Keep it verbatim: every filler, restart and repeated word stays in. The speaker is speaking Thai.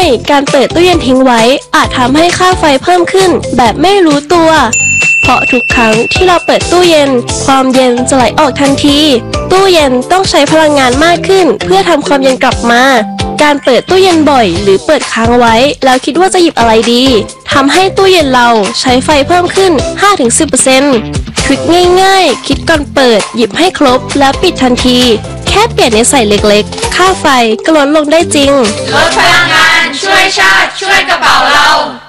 การเปิดตู้เย็นทิ้งไว้อาจทำให้ค่าไฟเพิ่มขึ้นแบบไม่รู้ตัวเพราะทุกครั้งที่เราเปิดตู้เย็นความเย็นจะไหลออกทันทีตู้เย็นต้องใช้พลังงานมากขึ้นเพื่อทำความเย็นกลับมาการเปิดตู้เย็นบ่อยหรือเปิดค้างไว้แล้วคิดว่าจะหยิบอะไรดีทำให้ตู้เย็นเราใช้ไฟเพิ่มขึ้น ห้าถึงสิบเปอร์เซ็นต์ ทริคง่ายๆคิดก่อนเปิดหยิบให้ครบแล้วปิดทันทีแค่เปลี่ยนนิสัยเล็กๆค่าไฟก็ลดลงได้จริงลดพลังงานช่วยชาติช่วยกระเป๋าเรา